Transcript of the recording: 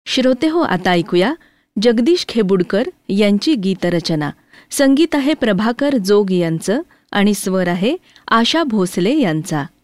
श्रोतेहो, आता ऐकूया जगदीश खेबुडकर यांची गीतरचना. संगीत आहे प्रभाकर जोग यांचं आणि स्वर आहे आशा भोसले यांचा.